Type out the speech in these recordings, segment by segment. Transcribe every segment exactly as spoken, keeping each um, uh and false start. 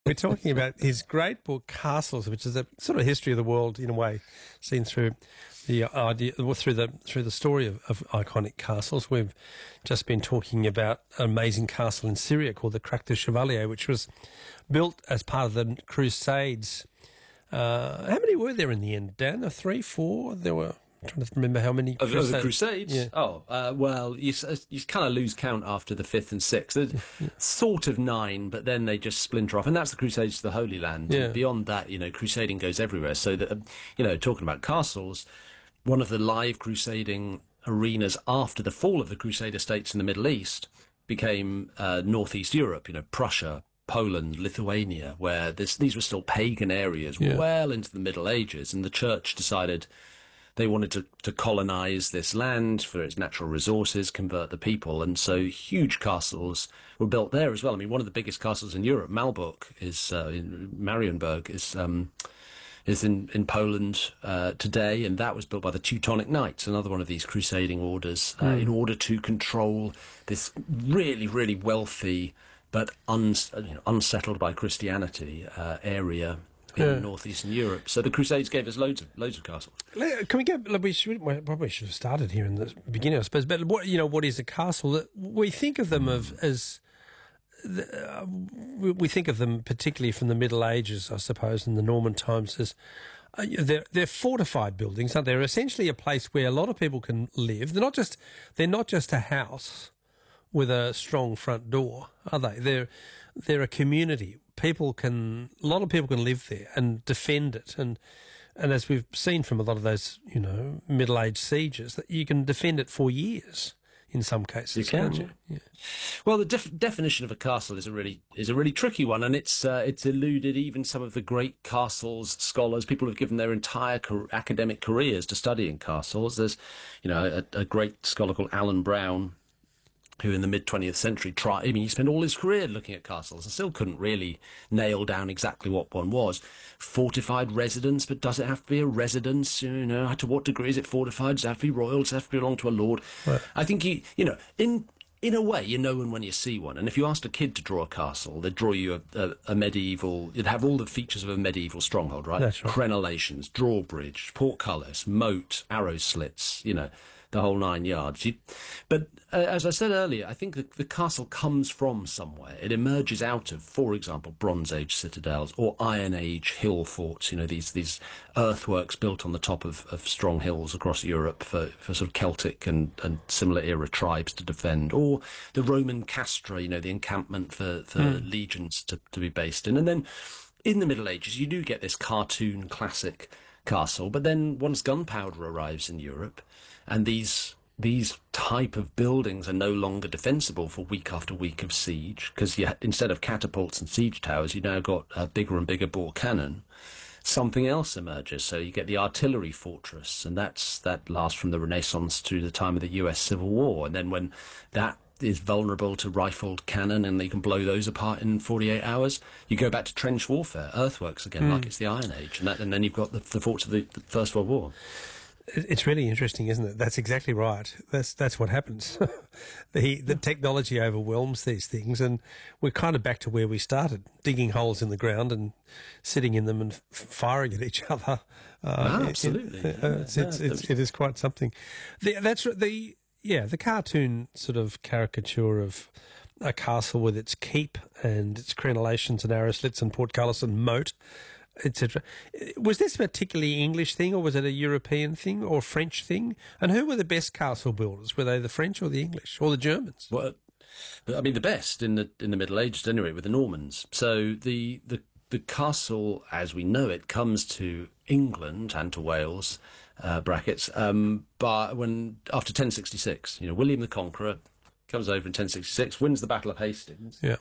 We're talking about his great book, Castles, which is a sort of history of the world in a way, seen through the idea, well, through the through the story of, of iconic castles. We've just been talking about an amazing castle in Syria called the Crac du Chevalier, which was built as part of the Crusades. Uh, how many were there in the end, Dan? A three, four? There were. I'm trying to remember how many of, of the Crusades. Yeah. Oh, uh, well, you you kind of lose count after the fifth and sixth. Yeah. Sort of nine, but then they just splinter off, and that's the Crusades to the Holy Land. Yeah. And beyond that, you know, crusading goes everywhere. So that, you know, talking about castles, one of the live crusading arenas after the fall of the Crusader states in the Middle East became uh, Northeast Europe. You know, Prussia, Poland, Lithuania, where this, these were still pagan areas, yeah. well into the Middle Ages, and the church decided they wanted to, to colonize this land for its natural resources, convert the people, and so huge castles were built there as well. I mean, one of the biggest castles in Europe, Malbork, is uh, in Marienburg, is um, is in in Poland uh, today, and that was built by the Teutonic Knights, another one of these crusading orders, uh, mm. in order to control this really, really wealthy but un, you know, unsettled by Christianity uh, area in yeah. northeastern Europe. So the Crusades gave us loads of loads of castles. Can we get? We should we probably should have started here in the beginning, I suppose. But what you know, what is a castle? We think of them of as uh, we think of them particularly from the Middle Ages, I suppose, and the Norman times as uh, they're they're fortified buildings, aren't they? They're essentially a place where a lot of people can live. They're not just they're not just a house with a strong front door, are they? They're they're a community. People can, a lot of people can live there and defend it, and and as we've seen from a lot of those, you know, middle-aged sieges, that you can defend it for years in some cases. You can. Can't you? Yeah. Well, the def- definition of a castle is a really is a really tricky one, and it's uh, it's eluded even some of the great castles scholars. People who've given their entire car- academic careers to studying castles. There's, you know, a, a great scholar called Alan Brown, who in the mid-twentieth century tried, I mean, he spent all his career looking at castles and still couldn't really nail down exactly what one was. Fortified residence, but does it have to be a residence? You know, to what degree is it fortified? Does it have to be royal? Does it have to belong to a lord? Right. I think, you, you know, in in a way, you know one when you see one. And if you asked a kid to draw a castle, they'd draw you a, a, a medieval, you'd have all the features of a medieval stronghold, right? That's right. Crenellations, drawbridge, portcullis, moat, arrow slits, you know, the whole nine yards. You, but uh, as I said earlier, I think the, the castle comes from somewhere. It emerges out of, for example, Bronze Age citadels or Iron Age hill forts, you know, these these earthworks built on the top of, of strong hills across Europe for, for sort of Celtic and, and similar era tribes to defend, or the Roman castra, you know, the encampment for, for mm. legions to, to be based in. And then in the Middle Ages, you do get this cartoon classic castle, but then once gunpowder arrives in Europe, and these these type of buildings are no longer defensible for week after week of siege, because instead of catapults and siege towers, you now got a bigger and bigger bore cannon. Something else emerges, so you get the artillery fortress, and that's that lasts from the Renaissance to the time of the U S Civil War, and then when that is vulnerable to rifled cannon and they can blow those apart in forty-eight hours, you go back to trench warfare, earthworks again, mm. like it's the Iron Age, and that, and then you've got the, the forts of the, the First World War. It's really interesting, isn't it? That's exactly right. That's that's what happens. the the technology overwhelms these things, and we're kind of back to where we started, digging holes in the ground and sitting in them and f- firing at each other. Uh, oh, absolutely. It, uh, it's, it's, yeah, it's, it is quite something. The, that's the yeah the cartoon sort of caricature of a castle with its keep and its crenellations and arrow slits and portcullis and moat, et cetera. Was this a particularly English thing, or was it a European thing, or French thing? And who were the best castle builders? Were they the French or the English or the Germans? Well, I mean, the best in the in the Middle Ages, anyway, were the Normans. So the the the castle, as we know it, comes to England and to Wales, uh, brackets, um, but when after ten sixty-six, you know, William the Conqueror comes over in ten sixty-six, wins the Battle of Hastings, yeah,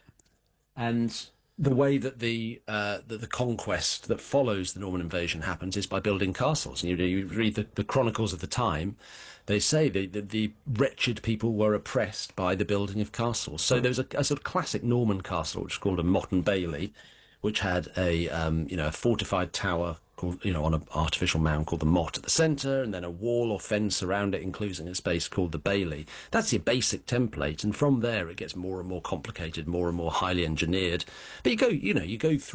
and the way that the uh, that the conquest that follows the Norman invasion happens is by building castles. And you, you read the, the chronicles of the time; they say that the, the wretched people were oppressed by the building of castles. So there was a, a sort of classic Norman castle, which is called a Motte and Bailey, which had a um, you know a fortified tower called, you know, on an artificial mound called the Motte at the centre, and then a wall or fence around it, enclosing a space called the Bailey. That's your basic template, and from there it gets more and more complicated, more and more highly engineered. But you go, you know, you go through